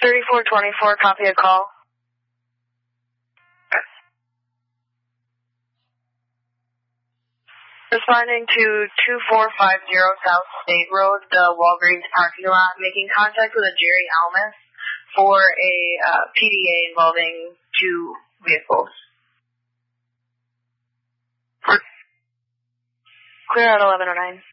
3424, copy a call. Responding to 2450 South State Road, the Walgreens parking lot, making contact with a Jerry Almus for a PDA involving 2 vehicles. Clear out 1109.